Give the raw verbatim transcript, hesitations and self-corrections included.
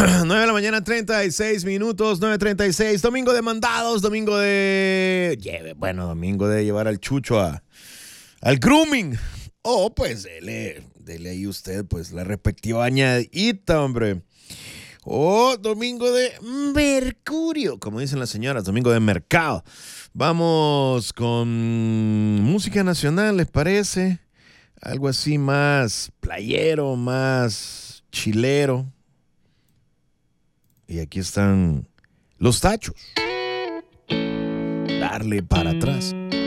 nueve de la mañana, treinta y seis minutos, nueve treinta y seis. Domingo de mandados, domingo de... Lleve, bueno, domingo de llevar al chucho a, al grooming. O oh, pues dele, dele ahí usted pues la respectiva añadita, hombre. O oh, domingo de mercurio, como dicen las señoras, domingo de mercado. Vamos con música nacional, ¿les parece? Algo así más playero, más chilero. Y aquí están los Tachos. Darle para atrás.